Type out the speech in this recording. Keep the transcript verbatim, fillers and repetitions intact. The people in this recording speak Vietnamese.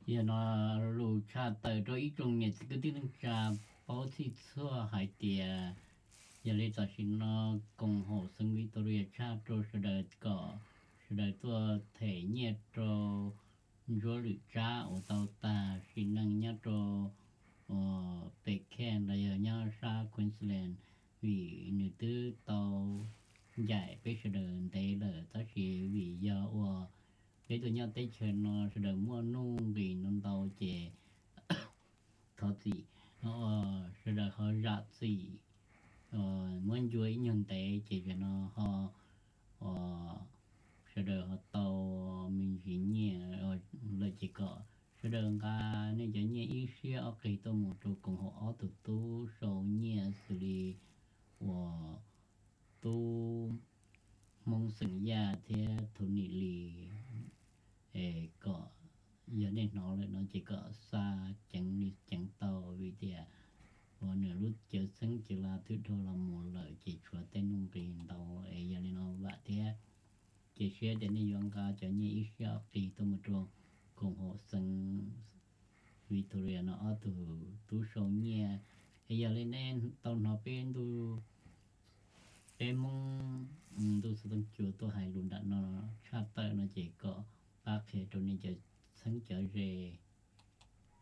giờ nó lù cha tới rồi ít trong nhiệt cái tiếng cha bảo thị xưa hải tiề giờ lấy ta xin nó cùng hồ sinh Victoria cha rồi sẽ đợi có sẽ đợi tua thể nhiệt rồi rồi lũ cha ở tàu ta xin năng nhá rồi ờ bề khen là giờ nhá ra Queensland vì nữ tư tàu giải bây giờ đợi đây là ta chỉ vì do ờ cái tụi nhau tết chơi nó sẽ được mua nung vì nó tàu chè thọ gì nó sẽ được họ rạt gì ờ muốn chuối nhân tế chỉ cho nó họ ờ sẽ được họ tàu mình chỉ nhẹ rồi là chỉ có sẽ được cả nên chỉ nhẹ ít xíu ok tôi một chỗ cùng họ tụt tu sầu nhẹ xử lý của tu mong sinh ra thế thủ nị lì ê có giờ nên nó lại nó chỉ có xa chẳng đi chẳng tàu vì thế và nửa lúc chờ sáng chỉ là thứ thôi là một lời chỉ cho tên nông tiền tàu ấy giờ nên nó vậy thế chỉ sẽ đến đi dùng cả cho như ít sao thì tôi một trường cùng họ sinh Victoria nó ở từ từ số nhẹ ấy giờ lên nên tàu nó bên từ em mong tôi sẽต้องchùa tôi hay luôn đã nó sát tới nó chỉ có ba khi tôi nên chờ sáng trở về